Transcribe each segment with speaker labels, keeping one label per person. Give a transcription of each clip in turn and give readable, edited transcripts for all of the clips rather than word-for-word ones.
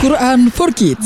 Speaker 1: Quran for Kids.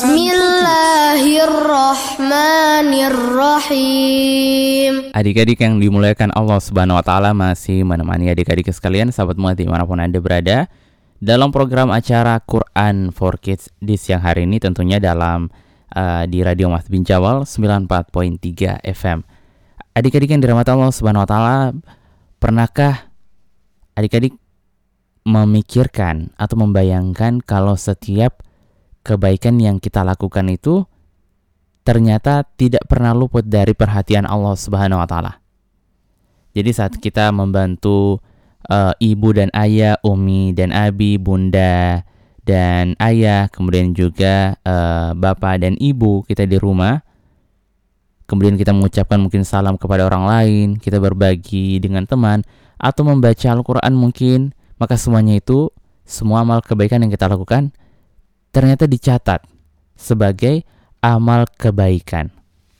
Speaker 2: Bismillahirrahmanirrahim.
Speaker 3: Adik-adik yang dimuliakan Allah Subhanahu wa taala, masih menemani adik-adik sekalian, sahabat muat dimanapun Anda berada, dalam program acara Quran for Kids di siang hari ini, tentunya dalam di Radio Mas bin Jawal 94.3 FM. Adik-adik yang dirahmati Allah Subhanahu wa taala, pernahkah adik-adik memikirkan atau membayangkan kalau setiap kebaikan yang kita lakukan itu ternyata tidak pernah luput dari perhatian Allah Subhanahu wa taala? Jadi saat kita membantu ibu dan ayah, umi dan abi, bunda dan ayah, kemudian juga bapak dan ibu kita di rumah, kemudian kita mengucapkan mungkin salam kepada orang lain, kita berbagi dengan teman, atau membaca Al-Quran mungkin, maka semuanya itu, semua amal kebaikan yang kita lakukan ternyata dicatat sebagai amal kebaikan.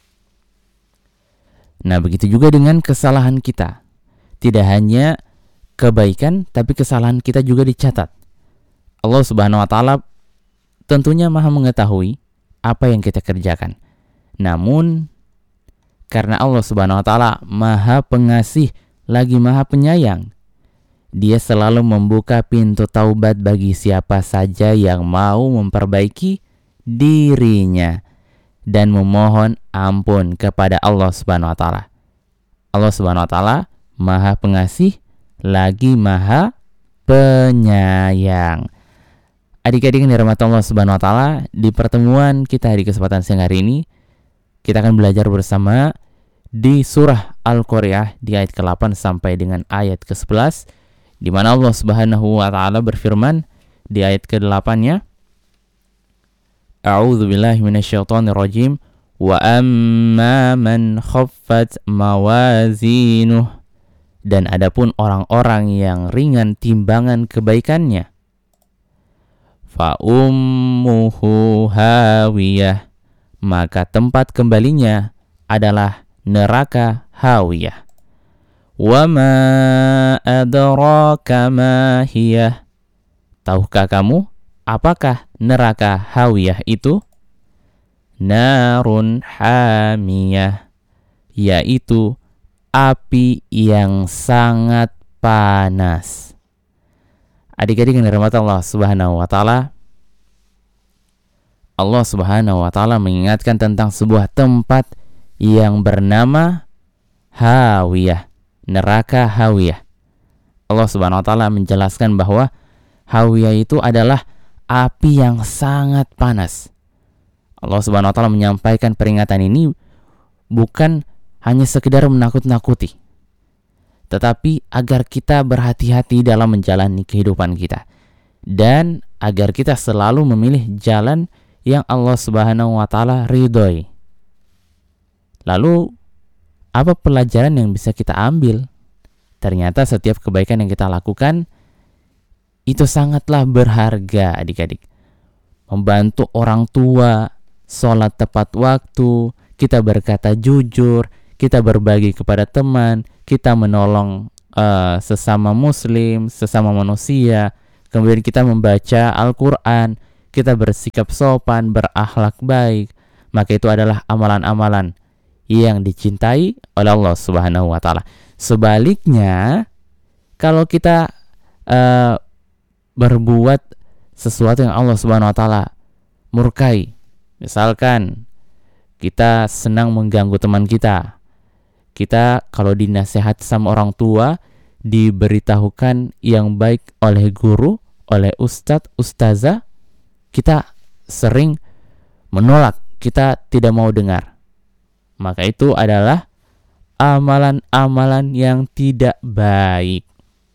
Speaker 3: Nah, begitu juga dengan kesalahan kita. Tidak hanya kebaikan, tapi kesalahan kita juga dicatat. Allah Subhanahu wa taala tentunya Maha mengetahui apa yang kita kerjakan. Namun karena Allah Subhanahu wa taala Maha Pengasih lagi Maha Penyayang, Dia selalu membuka pintu taubat bagi siapa saja yang mau memperbaiki dirinya dan memohon ampun kepada Allah Subhanahu wa taala. Allah Subhanahu wa taala Maha Pengasih lagi Maha Penyayang. Adik-adik yang dirahmati Allah Subhanahu wa taala, di pertemuan kita di kesempatan siang hari ini, kita akan belajar bersama di surah Al-Qari'ah di ayat ke-8 sampai dengan ayat ke-11, di mana Allah Subhanahu wa taala berfirman di ayat ke-8-nya, A'udzu billahi minasyaitonir rajim, wa amma man khaffat mawazinuh, dan adapun orang-orang yang ringan timbangan kebaikannya, fa ummuhu hawiyah, maka tempat kembalinya adalah neraka hawiyah. Wa ma adraka ma hiyah, tahukah kamu apakah neraka hawiyah itu? Narun hamiyah, yaitu api yang sangat panas. Adik-adik yang dirahmati Allah Subhanahu wa taala, Allah Subhanahu wa taala mengingatkan tentang sebuah tempat yang bernama hawiyah, neraka hawiyah. Allah Subhanahu wa taala menjelaskan bahwa hawiyah itu adalah api yang sangat panas. Allah Subhanahu wa taala menyampaikan peringatan ini bukan hanya sekedar menakut-nakuti, tetapi agar kita berhati-hati dalam menjalani kehidupan kita, dan agar kita selalu memilih jalan yang Allah Subhanahu wa taala ridhoi. Lalu apa pelajaran yang bisa kita ambil? Ternyata setiap kebaikan yang kita lakukan itu sangatlah berharga, adik-adik. Membantu orang tua, sholat tepat waktu, kita berkata jujur, kita berbagi kepada teman, kita menolong sesama muslim, sesama manusia, kemudian kita membaca Al-Quran, kita bersikap sopan, berakhlak baik, maka itu adalah amalan-amalan yang dicintai oleh Allah Subhanahu wa taala. Sebaliknya, kalau kita berbuat sesuatu yang Allah Subhanahu wa taala murkai, misalkan kita senang mengganggu teman kita, kita kalau dinasihat sama orang tua, diberitahukan yang baik oleh guru, oleh ustadz, ustazah, kita sering menolak, kita tidak mau dengar. Maka itu adalah amalan-amalan yang tidak baik.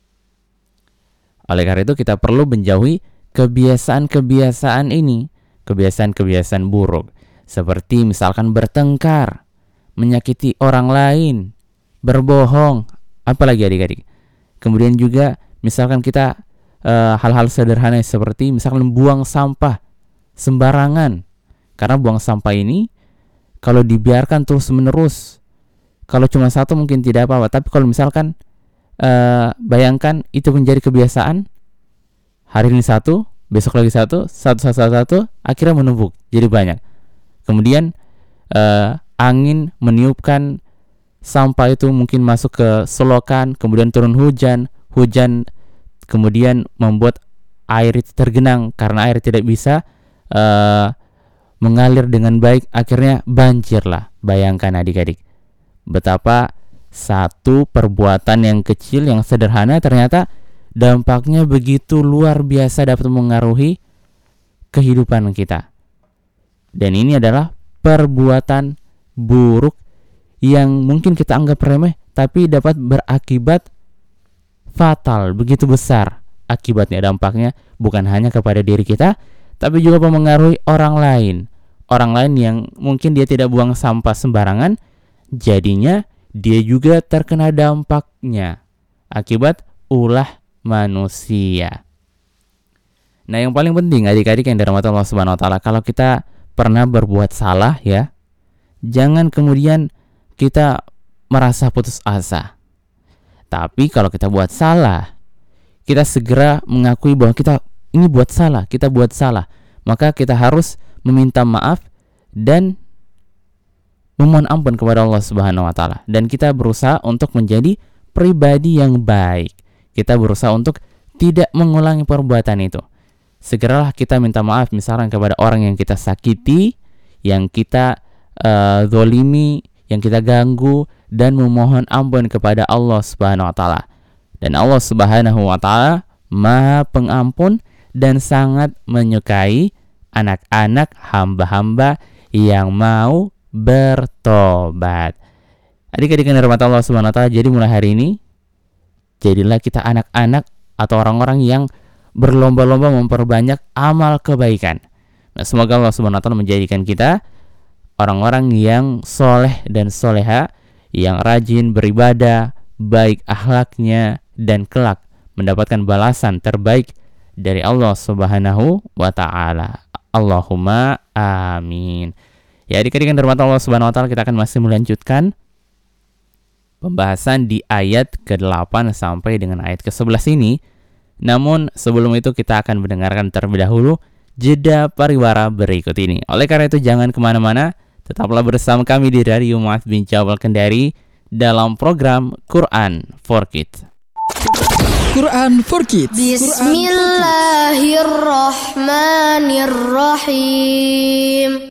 Speaker 3: Oleh karena itu kita perlu menjauhi kebiasaan-kebiasaan ini, kebiasaan-kebiasaan buruk, seperti misalkan bertengkar, menyakiti orang lain, berbohong, apalagi adik-adik. Kemudian juga misalkan kita hal-hal sederhana seperti misalkan buang sampah sembarangan. Karena buang sampah ini kalau dibiarkan terus menerus, kalau cuma satu mungkin tidak apa-apa, tapi kalau misalkan bayangkan itu menjadi kebiasaan, hari ini satu, besok lagi satu, akhirnya menumpuk jadi banyak. Kemudian angin meniupkan sampah itu mungkin masuk ke selokan, kemudian turun hujan kemudian membuat air itu tergenang. Karena air tidak bisa mengalir dengan baik, akhirnya banjir lah. Bayangkan adik-adik, betapa satu perbuatan yang kecil, yang sederhana, ternyata dampaknya begitu luar biasa dapat mengaruhi kehidupan kita. Dan ini adalah perbuatan buruk yang mungkin kita anggap remeh, tapi dapat berakibat fatal, begitu besar akibatnya, dampaknya bukan hanya kepada diri kita, tapi juga mempengaruhi orang lain yang mungkin dia tidak buang sampah sembarangan, jadinya dia juga terkena dampaknya akibat ulah manusia. Nah, yang paling penting adik-adik yang dirahmati Allah Subhanahu wa taala, kalau kita pernah berbuat salah ya, jangan kemudian kita merasa putus asa. Tapi kalau kita buat salah, kita segera mengakui bahwa kita buat salah. Maka kita harus meminta maaf dan memohon ampun kepada Allah Subhanahu wa taala. Dan kita berusaha untuk menjadi pribadi yang baik. Kita berusaha untuk tidak mengulangi perbuatan itu. Segeralah kita minta maaf misalnya kepada orang yang kita sakiti, yang kita zolimi, yang kita ganggu, dan memohon ampun kepada Allah Subhanahu wa taala. Dan Allah Subhanahu wa taala Maha Pengampun dan sangat menyukai anak-anak hamba-hamba yang mau bertobat. Adik-adik yang dirahmati Allah Subhanahu wa taala, jadi mulai hari ini jadilah kita anak-anak atau orang-orang yang berlomba-lomba memperbanyak amal kebaikan. Nah, semoga Allah Subhanahu wa taala menjadikan kita orang-orang yang soleh dan soleha, yang rajin beribadah, baik akhlaknya, dan kelak mendapatkan balasan terbaik dari Allah Subhanahu wa ta'ala. Allahumma amin. Ya, adik-adik yang dirahmati Allah Subhanahu wa ta'ala, kita akan masih melanjutkan pembahasan di ayat ke-8 sampai dengan ayat ke-11 ini. Namun sebelum itu kita akan mendengarkan terlebih dahulu jeda pariwara berikut ini. Oleh karena itu jangan kemana-mana, tetaplah bersama kami di Radio Mu'adz bin Jabal Kendari dalam program Quran for Kids.
Speaker 1: Quran for Kids.
Speaker 2: Bismillahirrahmanirrahim.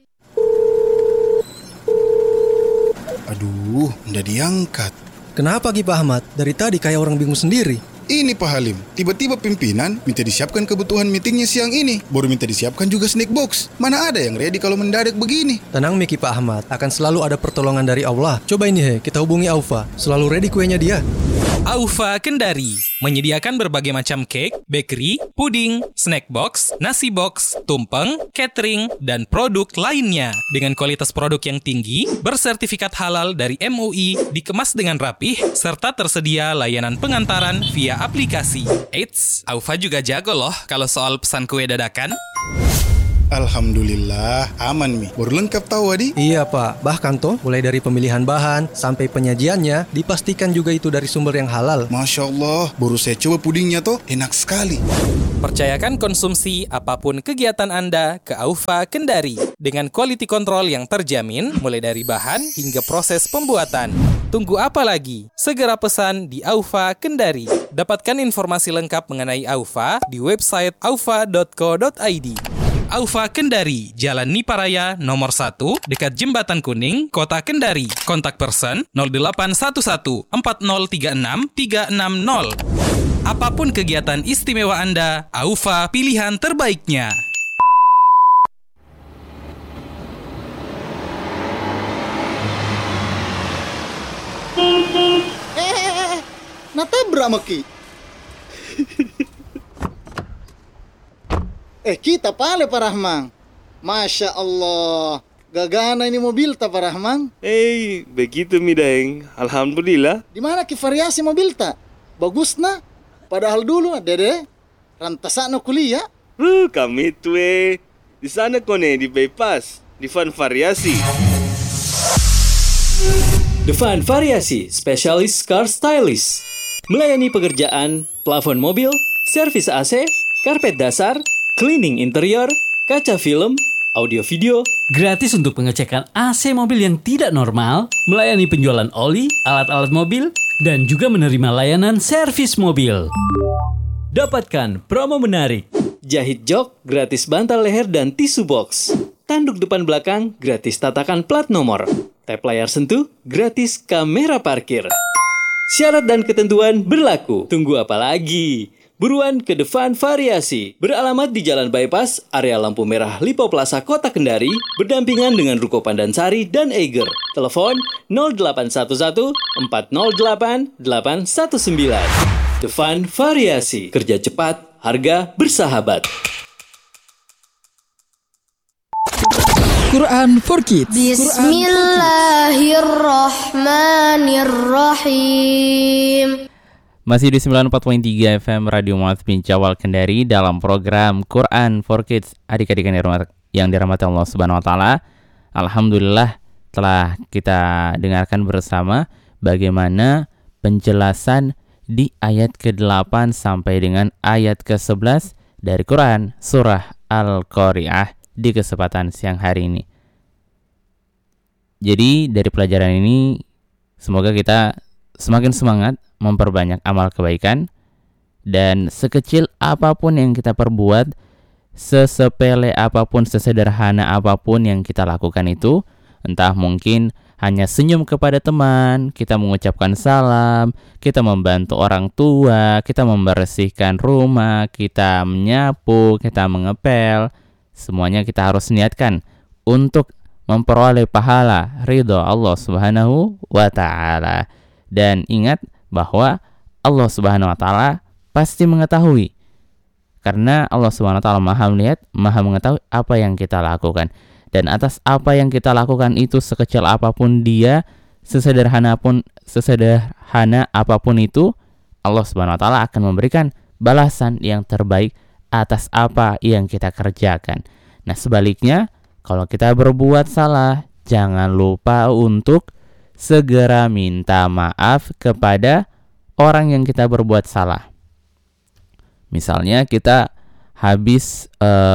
Speaker 4: Aduh, nggak diangkat.
Speaker 1: Kenapa Ki Pak Ahmad? Dari tadi kayak orang bingung sendiri.
Speaker 4: Ini Pak Halim, tiba-tiba pimpinan minta disiapkan kebutuhan meetingnya siang ini. Baru minta disiapkan juga snack box. Mana ada yang ready kalau mendadak begini?
Speaker 1: Tenang Miki Pak Ahmad, akan selalu ada pertolongan dari Allah. Coba ini kita hubungi Aufa. Selalu ready kuenya dia.
Speaker 5: Aufa Kendari menyediakan berbagai macam cake, bakery, puding, snack box, nasi box, tumpeng, catering, dan produk lainnya. Dengan kualitas produk yang tinggi, bersertifikat halal dari MUI, dikemas dengan rapih, serta tersedia layanan pengantaran via aplikasi. Eits, Aufa juga jago loh kalau soal pesan kue dadakan.
Speaker 4: Alhamdulillah, aman Mi. Baru lengkap tahu Adi?
Speaker 1: Iya Pak, bahkan toh mulai dari pemilihan bahan sampai penyajiannya dipastikan juga itu dari sumber yang halal.
Speaker 4: Masya Allah, baru saya coba pudingnya toh, enak sekali.
Speaker 5: Percayakan konsumsi apapun kegiatan Anda ke Aufa Kendari dengan quality control yang terjamin mulai dari bahan hingga proses pembuatan. Tunggu apa lagi? Segera pesan di Aufa Kendari. Dapatkan informasi lengkap mengenai Aufa di website aufa.co.id. Aufa Kendari, Jalan Niparaya nomor 1, dekat Jembatan Kuning, Kota Kendari. Kontak person 0811 4036 360. Apapun kegiatan istimewa Anda, Aufa pilihan terbaiknya.
Speaker 6: Natabrak maki. Kita pale Pak Rahman. Masya Allah, gagana ini mobil ta Pak Rahman.
Speaker 7: Begitu mi Daeng. Alhamdulillah.
Speaker 6: Di mana ki variasi mobil ta? Bagus na. Padahal dulu Dede rantasana kuliah.
Speaker 7: Kami itu di sana kone di bypass, di Van Variasi.
Speaker 8: The Van Variasi, spesialis car stylist. Melayani pekerjaan, plafon mobil, servis AC, karpet dasar, cleaning interior, kaca film, audio video, gratis untuk pengecekan AC mobil yang tidak normal, melayani penjualan oli, alat-alat mobil, dan juga menerima layanan servis mobil. Dapatkan promo menarik. Jahit jok, gratis bantal leher dan tisu box. Tanduk depan belakang, gratis tatakan plat nomor. Tap layar sentuh, gratis kamera parkir. Syarat dan ketentuan berlaku. Tunggu apa lagi? Buruan ke Devan Variasi. Beralamat di Jalan Bypass, area lampu merah Lipo Plaza Kota Kendari, berdampingan dengan Ruko Pandansari dan Eiger. Telepon 0811 408 819. Devan Variasi. Kerja cepat, harga bersahabat.
Speaker 9: Quran for Kids.
Speaker 2: Bismillahirrahmanirrahim.
Speaker 3: Masih di 94.3 FM Radio Mu'adz bin Jawal Kendari dalam program Quran for Kids. Adik-adik yang dirahmati Allah Subhanahu wa taala, alhamdulillah telah kita dengarkan bersama bagaimana penjelasan di ayat ke-8 sampai dengan ayat ke-11 dari Quran surah Al-Qari'ah di kesempatan siang hari ini. Jadi dari pelajaran ini semoga kita semakin semangat memperbanyak amal kebaikan, dan sekecil apapun yang kita perbuat, sesepele apapun, sesederhana apapun yang kita lakukan itu, entah mungkin hanya senyum kepada teman, kita mengucapkan salam, kita membantu orang tua, kita membersihkan rumah, kita menyapu, kita mengepel, semuanya kita harus niatkan untuk memperoleh pahala ridho Allah Subhanahu wa taala. Dan ingat bahwa Allah Subhanahu wa taala pasti mengetahui, karena Allah Subhanahu wa taala Maha melihat, Maha mengetahui apa yang kita lakukan. Dan atas apa yang kita lakukan itu, sekecil apapun dia, sesederhana apapun itu, Allah Subhanahu wa taala akan memberikan balasan yang terbaik atas apa yang kita kerjakan. Nah, sebaliknya, kalau kita berbuat salah, jangan lupa untuk segera minta maaf kepada orang yang kita berbuat salah. Misalnya kita habis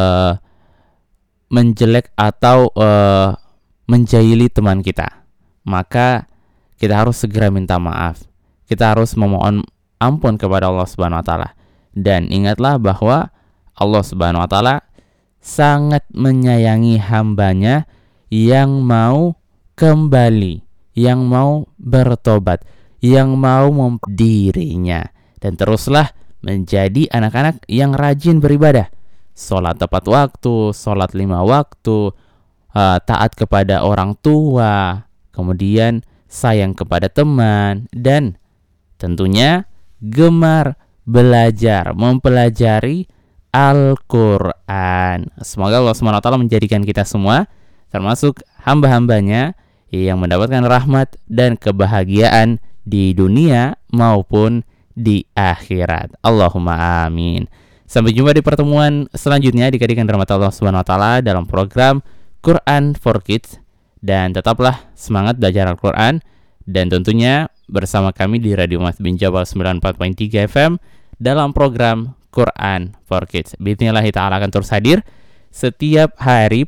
Speaker 3: menjelek atau menjahili teman kita, maka kita harus segera minta maaf. Kita harus memohon ampun kepada Allah Subhanahu wa taala. Dan ingatlah bahwa Allah Subhanahu wa taala sangat menyayangi hambanya yang mau kembali, yang mau bertobat, yang mau dirinya, dan teruslah menjadi anak-anak yang rajin beribadah, sholat tepat waktu, sholat 5 waktu, taat kepada orang tua, kemudian sayang kepada teman, dan tentunya gemar belajar, mempelajari Al-Quran. Semoga Allah SWT menjadikan kita semua termasuk hamba-hambanya yang mendapatkan rahmat dan kebahagiaan di dunia maupun di akhirat. Allahumma amin. Sampai jumpa di pertemuan selanjutnya adik-adik yang dirahmati Allah Subhanahu wa taala dalam program Quran for Kids, dan tetaplah semangat belajar Al-Quran, dan tentunya bersama kami di Radio Mu'adz bin Jawal 94.3 FM dalam program Quran for Kids. Bismillah ta'ala akan terus hadir setiap hari